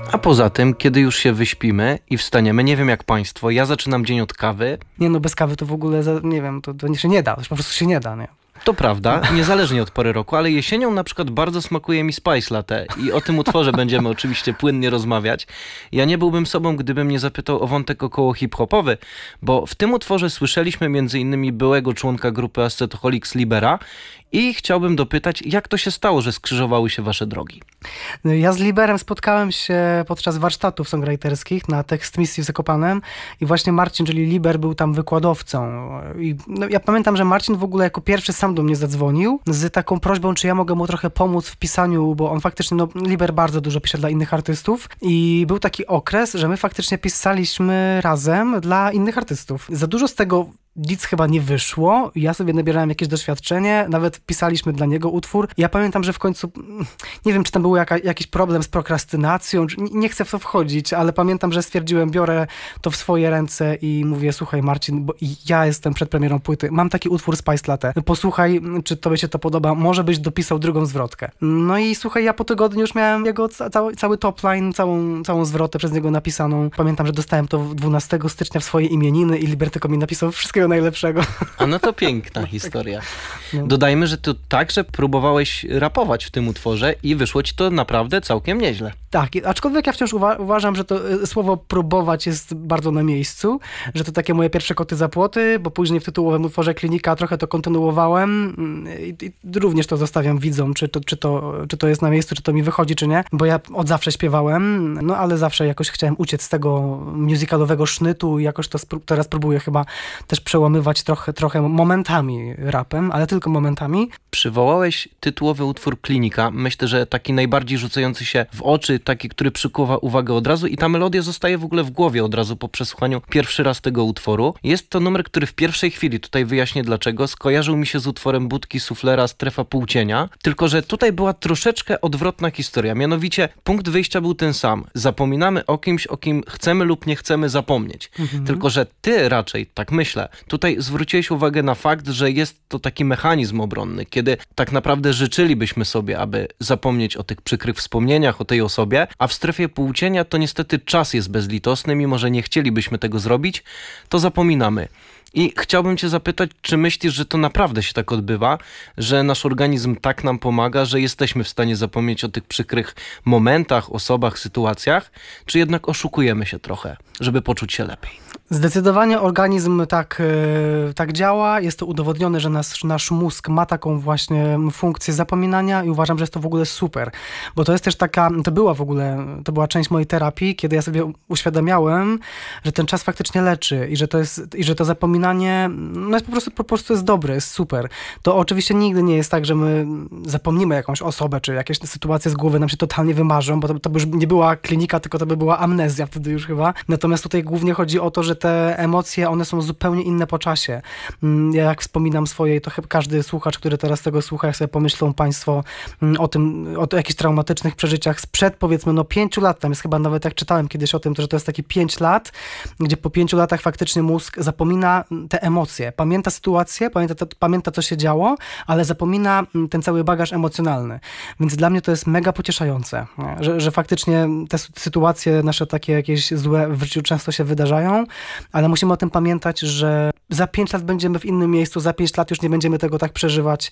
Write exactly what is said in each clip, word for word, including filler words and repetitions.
A poza tym, kiedy już się wyśpimy i wstaniemy, nie wiem jak państwo, ja zaczynam dzień od kawy. Nie no, bez kawy to w ogóle, nie wiem, to, to się nie da, to po prostu się nie da, nie? To prawda, niezależnie od pory roku, ale jesienią na przykład bardzo smakuje mi Spice Latte i o tym utworze będziemy oczywiście płynnie rozmawiać. Ja nie byłbym sobą, gdybym nie zapytał o wątek około hip-hopowy, bo w tym utworze słyszeliśmy między innymi byłego członka grupy Ascetoholics Libera i chciałbym dopytać, jak to się stało, że skrzyżowały się wasze drogi? Ja z Liberem spotkałem się podczas warsztatów songwriterskich na Tekst Misji w Zakopanem i właśnie Marcin, czyli Liber, był tam wykładowcą. I no, ja pamiętam, że Marcin w ogóle jako pierwszy sam do mnie zadzwonił z taką prośbą, czy ja mogę mu trochę pomóc w pisaniu, bo on faktycznie, no Liber bardzo dużo pisze dla innych artystów i był taki okres, że my faktycznie pisaliśmy razem dla innych artystów. Za dużo z tego nic chyba nie wyszło. Ja sobie nabierałem jakieś doświadczenie, nawet pisaliśmy dla niego utwór. Ja pamiętam, że w końcu, nie wiem, czy tam był jaka, jakiś problem z prokrastynacją, nie chcę w to wchodzić, ale pamiętam, że stwierdziłem, biorę to w swoje ręce i mówię, słuchaj Marcin, bo ja jestem przed premierą płyty, mam taki utwór Spice Latte, posłuchaj, czy tobie się to podoba, może byś dopisał drugą zwrotkę. No i słuchaj, ja po tygodniu już miałem jego cały, cały top line, całą, całą zwrotę przez niego napisaną. Pamiętam, że dostałem to dwunastego stycznia w swoje imieniny i Liber tylko mi napisał wszystkiego najlepszego. A no to piękna historia. Dodajmy, że ty także próbowałeś rapować w tym utworze i wyszło ci to naprawdę całkiem nieźle. Tak, aczkolwiek ja wciąż uwa- uważam, że to y, słowo próbować jest bardzo na miejscu, że to takie moje pierwsze koty za płoty, bo później w tytułowym utworze Klinika trochę to kontynuowałem i, i również to zostawiam widzom, czy to, czy, to, czy to jest na miejscu, czy to mi wychodzi, czy nie, bo ja od zawsze śpiewałem, no ale zawsze jakoś chciałem uciec z tego musicalowego sznytu i jakoś to spró- teraz próbuję chyba też przełamywać trochę, trochę momentami rapem, ale tylko momentami. Przywołałeś tytułowy utwór Klinika, myślę, że taki najbardziej rzucający się w oczy, taki, który przykuwa uwagę od razu i ta melodia zostaje w ogóle w głowie od razu po przesłuchaniu pierwszy raz tego utworu. Jest to numer, który w pierwszej chwili, tutaj wyjaśnię dlaczego, skojarzył mi się z utworem Budki Suflera Strefa Półcienia, tylko że tutaj była troszeczkę odwrotna historia, mianowicie punkt wyjścia był ten sam. Zapominamy o kimś, o kim chcemy lub nie chcemy zapomnieć. Mhm. Tylko że ty raczej, tak myślę, tutaj zwróciłeś uwagę na fakt, że jest to taki mechanizm obronny, kiedy tak naprawdę życzylibyśmy sobie, aby zapomnieć o tych przykrych wspomnieniach, o tej osobie, a w strefie półcienia to niestety czas jest bezlitosny, mimo że nie chcielibyśmy tego zrobić, to zapominamy. I chciałbym cię zapytać, czy myślisz, że to naprawdę się tak odbywa, że nasz organizm tak nam pomaga, że jesteśmy w stanie zapomnieć o tych przykrych momentach, osobach, sytuacjach, czy jednak oszukujemy się trochę, żeby poczuć się lepiej? Zdecydowanie organizm tak, tak działa. Jest to udowodnione, że nasz, nasz mózg ma taką właśnie funkcję zapominania i uważam, że jest to w ogóle super. Bo to jest też taka, to była w ogóle, to była część mojej terapii, kiedy ja sobie uświadamiałem, że ten czas faktycznie leczy i że to jest, i że to zapominanie no jest po prostu, po prostu jest dobre, jest super. To oczywiście nigdy nie jest tak, że my zapomnimy jakąś osobę, czy jakieś sytuacje z głowy nam się totalnie wymarzą, bo to, to by już nie była klinika, tylko to by była amnezja wtedy już chyba. Natomiast tutaj głównie chodzi o to, że te emocje, one są zupełnie inne po czasie. Ja jak wspominam swoje, to chyba każdy słuchacz, który teraz tego słucha, jak sobie pomyślą państwo o tym, o jakichś traumatycznych przeżyciach sprzed powiedzmy no pięciu lat, tam jest chyba nawet jak czytałem kiedyś o tym, to, że to jest takie pięć lat, gdzie po pięciu latach faktycznie mózg zapomina te emocje. Pamięta sytuację, pamięta, to, pamięta co się działo, ale zapomina ten cały bagaż emocjonalny. Więc dla mnie to jest mega pocieszające, że, że faktycznie te sytuacje nasze takie jakieś złe w życiu często się wydarzają, ale musimy o tym pamiętać, że za pięć lat będziemy w innym miejscu, za pięć lat już nie będziemy tego tak przeżywać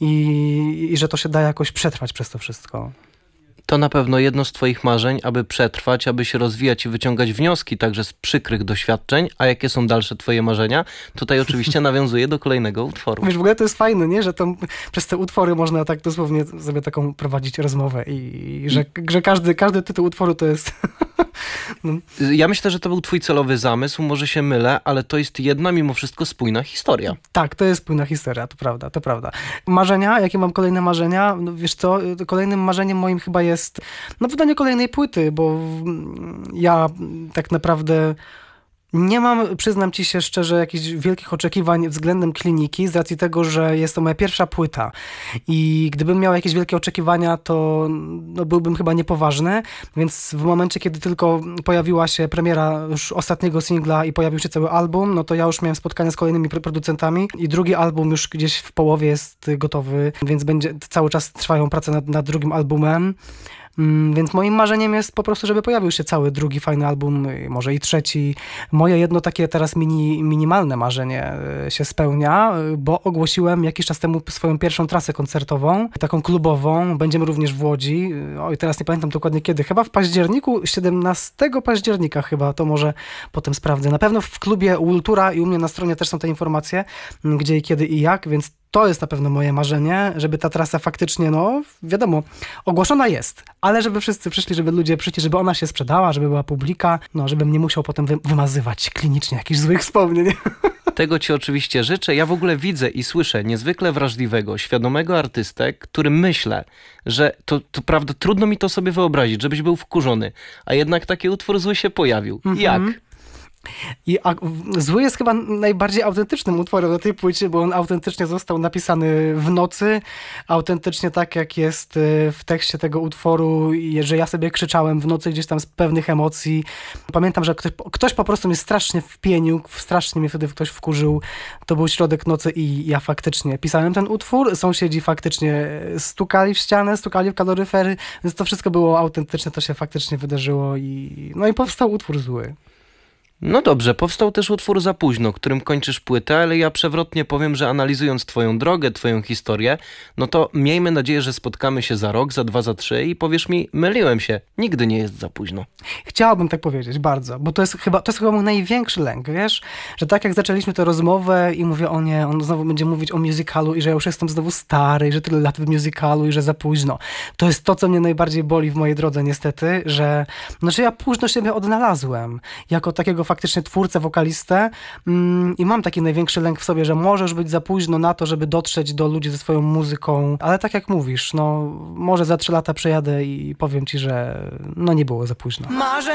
i, i że to się da jakoś przetrwać przez to wszystko. To na pewno jedno z twoich marzeń, aby przetrwać, aby się rozwijać i wyciągać wnioski także z przykrych doświadczeń. A jakie są dalsze twoje marzenia? Tutaj oczywiście nawiązuję do kolejnego utworu. Wiesz, w ogóle to jest fajne, nie? Że to, przez te utwory można tak dosłownie sobie taką prowadzić rozmowę i, i że, że każdy, każdy tytuł utworu to jest... no. Ja myślę, że to był twój celowy zamysł, może się mylę, ale to jest jedna mimo wszystko spójna historia. Tak, to jest spójna historia, to prawda, to prawda. Marzenia, jakie mam kolejne marzenia? No, wiesz co, kolejnym marzeniem moim chyba jest no wydanie kolejnej płyty, bo ja tak naprawdę nie mam, przyznam ci się szczerze, jakichś wielkich oczekiwań względem Kliniki z racji tego, że jest to moja pierwsza płyta i gdybym miał jakieś wielkie oczekiwania, to no, byłbym chyba niepoważny, więc w momencie, kiedy tylko pojawiła się premiera już ostatniego singla i pojawił się cały album, no to ja już miałem spotkania z kolejnymi producentami i drugi album już gdzieś w połowie jest gotowy, więc będzie cały czas trwają prace nad, nad drugim albumem. Mm, więc moim marzeniem jest po prostu, żeby pojawił się cały drugi fajny album, y, może i trzeci. Moje jedno takie teraz mini, minimalne marzenie y, się spełnia, y, bo ogłosiłem jakiś czas temu swoją pierwszą trasę koncertową, taką klubową. Będziemy również w Łodzi. Y, Oj, teraz nie pamiętam dokładnie kiedy. Chyba w październiku, siedemnastego października chyba, to może potem sprawdzę. Na pewno w klubie Ultura i u mnie na stronie też są te informacje, y, gdzie i kiedy i jak, więc to jest na pewno moje marzenie, żeby ta trasa faktycznie, no wiadomo, ogłoszona jest, ale żeby wszyscy przyszli, żeby ludzie przyszli, żeby ona się sprzedała, żeby była publika, no żebym nie musiał potem wy- wymazywać klinicznie jakichś złych wspomnień. Tego ci oczywiście życzę. Ja w ogóle widzę i słyszę niezwykle wrażliwego, świadomego artystę, który myślę, że to, to prawda, trudno mi to sobie wyobrazić, żebyś był wkurzony, a jednak taki utwór zły się pojawił. Mhm. Jak? I a, w- Zły jest chyba najbardziej autentycznym utworem na tej płycie, bo on autentycznie został napisany w nocy, autentycznie tak jak jest y, w tekście tego utworu, i że ja sobie krzyczałem w nocy gdzieś tam z pewnych emocji. Pamiętam, że ktoś, ktoś po prostu mnie strasznie wpienił, strasznie mnie wtedy ktoś wkurzył. To był środek nocy i ja faktycznie pisałem ten utwór, sąsiedzi faktycznie stukali w ścianę, stukali w kaloryfery, więc to wszystko było autentyczne, to się faktycznie wydarzyło i no i powstał utwór Zły. No dobrze, powstał też utwór Za późno, którym kończysz płytę, ale ja przewrotnie powiem, że analizując twoją drogę, twoją historię, no to miejmy nadzieję, że spotkamy się za rok, za dwa, za trzy i powiesz mi, myliłem się, nigdy nie jest za późno. Chciałbym tak powiedzieć, bardzo, bo to jest chyba, to jest chyba mój największy lęk, wiesz, że tak jak zaczęliśmy tę rozmowę i mówię, o nie, on znowu będzie mówić o musicalu i że ja już jestem znowu stary, i że tyle lat w musicalu i że za późno. To jest to, co mnie najbardziej boli w mojej drodze niestety, że, no, że ja późno siebie odnalazłem, jako takiego faktycznie twórcę, wokalistę mm, i mam taki największy lęk w sobie, że możesz być za późno na to, żeby dotrzeć do ludzi ze swoją muzyką, ale tak jak mówisz, no może za trzy lata przejadę i powiem ci, że no nie było za późno.